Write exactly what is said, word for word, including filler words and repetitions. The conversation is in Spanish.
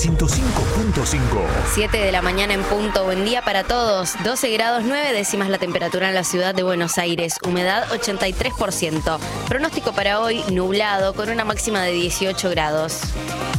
ciento cinco punto cinco. siete de la mañana en punto. Buen día para todos. doce grados nueve décimas la temperatura en la ciudad de Buenos Aires. Humedad ochenta y tres por ciento. Pronóstico para hoy nublado con una máxima de dieciocho grados.